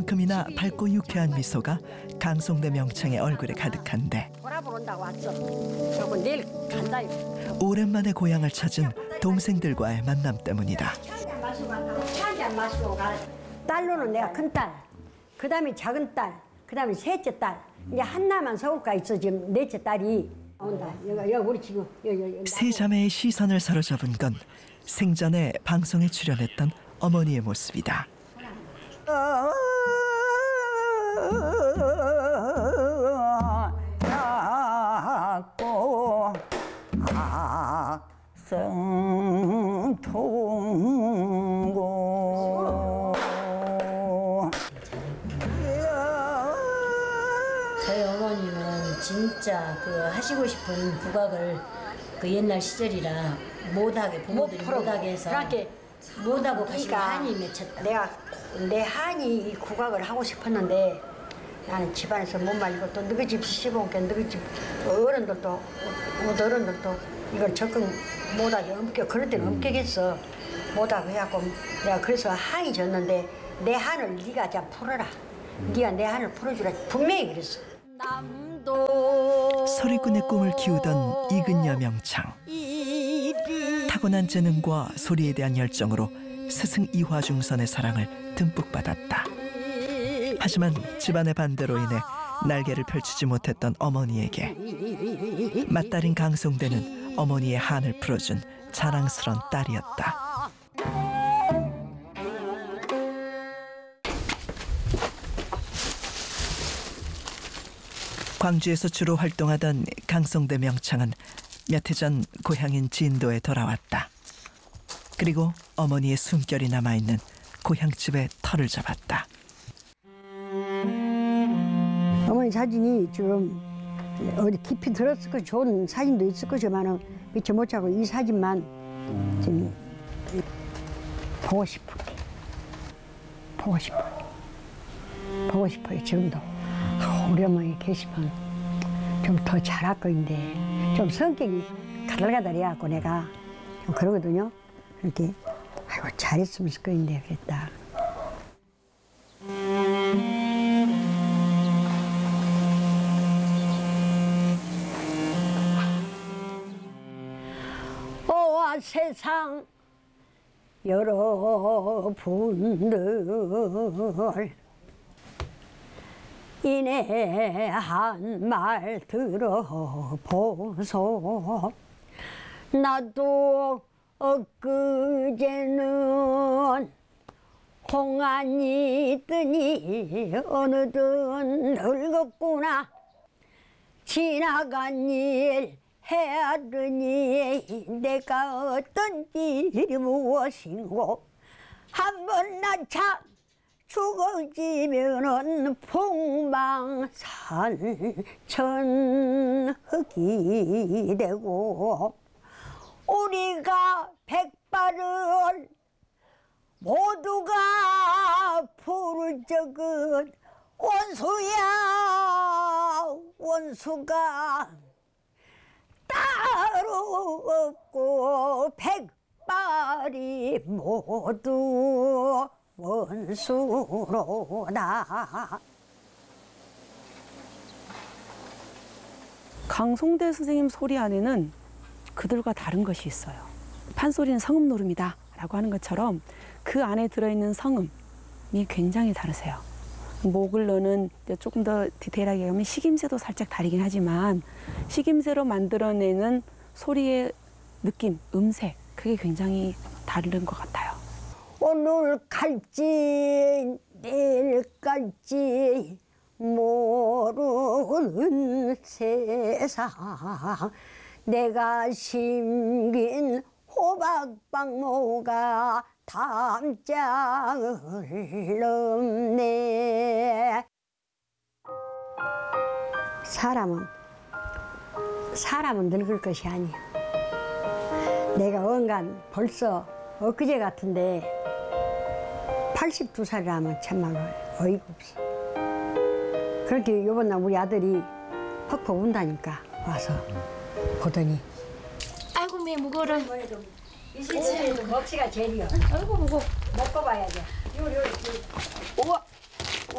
얼마큼이나 밝고 유쾌한 미소가 강송대 명창의 얼굴에 가득한데 돌아보는다고 왔어. 그리고 내일 간다. 오랜만에 고향을 찾은 동생들과의 만남 때문이다. 차한잔 마시고 가. 딸로는 내가 큰 딸, 그 다음에 작은 딸, 그 다음에 셋째 딸. 이제 한나만 서울가 있어. 지금 넷째 딸이 온다. 여기 우리 지금 여기. 세 자매의 시선을 사로잡은 건 생전에 방송에 출연했던 어머니의 모습이다. 저희 어머니는 진짜 그 하시고 싶은 국악을 그 옛날 시절이라 못하게 부모들이 못하게 해서 못하고 가시고 한이 맺혔다. 내가 내 한이 이 국악을 하고 싶었는데 나는 집안에서 못 말리고 또 너희 집 시집온 게 너희 집 어른들도 이걸 접근 못하게 엄격 그럴 때는 엄격했어. 못하고 해갖고 내가 그래서 한이 졌는데 내 한을 네가 좀 풀어라. 네가 내 한을 풀어주라. 분명히 그랬어. 소리꾼의 꿈을 키우던 이근여 명창. 타고난 재능과 소리에 대한 열정으로 스승 이화중선의 사랑을 듬뿍 받았다. 하지만 집안의 반대로 인해 날개를 펼치지 못했던 어머니에게 맏딸인 강송대는 어머니의 한을 풀어준 자랑스런 딸이었다. 광주에서 주로 활동하던 강송대 명창은 몇 해 전 고향인 진도에 돌아왔다. 그리고 어머니의 숨결이 남아있는 고향집에 터를 잡았다. 어머니 사진이 지금 어디 깊이 들었을 거 좋은 사진도 있을 거지만은 미처 못 잡고 이 사진만 지금 보고 싶어요 지금도. 우리 어머니 계시면 좀 더 잘할 거인데 좀 성격이 가들가들해갖고 내가 좀 그러거든요. 이렇게 아이고 잘했으면 좋을 거인데 그랬다. 오와 세상 여러분들 이내 한 말 들어보소. 나도 엊그제는 홍안이 뜨니 어느덧 늙었구나. 지나간 일 헤아르니 내가 어떤 일이 무엇인고. 한번 나 참 죽어지면은 풍망산천흙이 되고 우리가 백발을 모두가 부를 적은 원수야 원수가 따로 없고 백발이 모두 원수로다. 강송대 선생님 소리 안에는 그들과 다른 것이 있어요. 판소리는 성음 노름이다 라고 하는 것처럼 그 안에 들어있는 성음이 굉장히 다르세요. 모글러는 조금 더 디테일하게 하면 식임새도 살짝 다르긴 하지만 식임새로 만들어내는 소리의 느낌, 음색 그게 굉장히 다른 것 같아요. 오늘 갈지 내일 갈지 모르는 세상. 내가 심긴 호박박모가 담장을 넘네. 사람은 늙을 것이 아니야. 내가 언간 벌써 엊그제 같은데 82살이라면 참말로 어이가 없어. 그렇게 요번 날 우리 아들이 퍽퍽 운다니까 와서 보더니 아이고 매 무거워라. 이 시절에도 먹지가 제일이야. 아이고 무거워. 먹고 봐야지. 우와.